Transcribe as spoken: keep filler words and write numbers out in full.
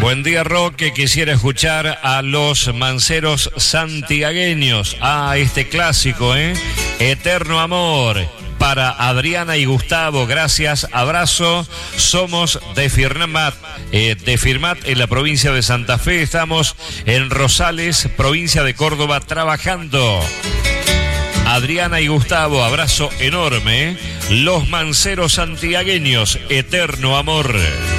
Buen día, Roque. Quisiera escuchar a los manceros santiagueños. Ah, este clásico, ¿eh? Eterno Amor. Para Adriana y Gustavo, gracias, abrazo. Somos de Firmat, eh, de Firmat en la provincia de Santa Fe. Estamos en Rosales, provincia de Córdoba, trabajando. Adriana y Gustavo, abrazo enorme. ¿eh? Los manceros santiagueños, Eterno Amor.